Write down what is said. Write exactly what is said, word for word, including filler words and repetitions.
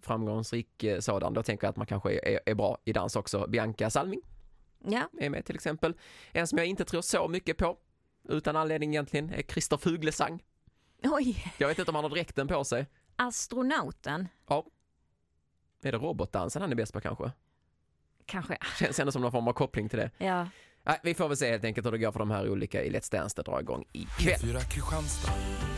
framgångsrik sådan. Då tänker jag att man kanske är, är bra i dans också. Bianca Salming ja. är med till exempel. En som jag inte tror så mycket på, utan anledning egentligen, är Christer Fuglesang. Oj. Jag vet inte om han har dräkten på sig. Astronauten. Ja. Är det robotdansen han är bäst på kanske? Kanske. Känns ändå som någon form av koppling till det. Ja. Nej, vi får väl se helt enkelt hur det går för de här olika i Let's Dance. Det drar igång ikväll. P fyra Kristianstad.